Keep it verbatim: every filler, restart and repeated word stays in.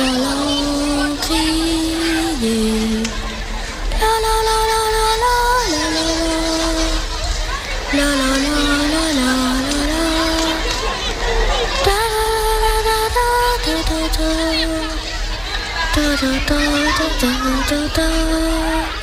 talent crier. La la la la la la la la la la la la la la la. Da da da da da da da da da da da da da da.